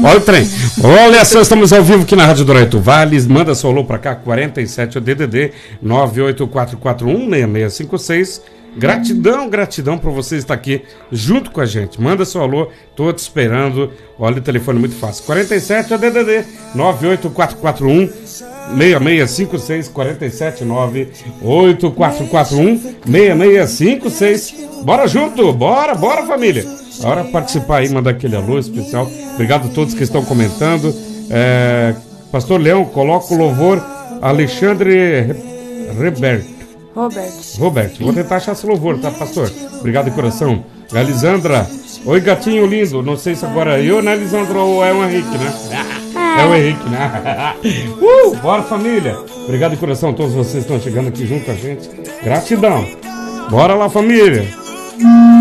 Olha o trem. Olha só, estamos ao vivo aqui na Rádio Dourado Vales. Manda seu alô pra cá, 47 DDD 984416656. Gratidão por você estar aqui junto com a gente. Manda seu alô, tô te esperando. Olha, o telefone é muito fácil. 47 DDD 984416656. 47 984416656. Bora junto, bora família. Hora de participar aí, mandar aquele alô especial. Obrigado a todos que estão comentando. Pastor Leão, coloca o louvor Alexandre Roberto. Vou tentar achar esse louvor, tá, pastor? Obrigado de coração. Lisandra, oi gatinho lindo. Não sei se agora é eu, né, Lisandra, ou é o Henrique, né? É o Henrique, né? Bora família. Obrigado de coração a todos vocês que estão chegando aqui junto com a gente. Gratidão. Bora lá família.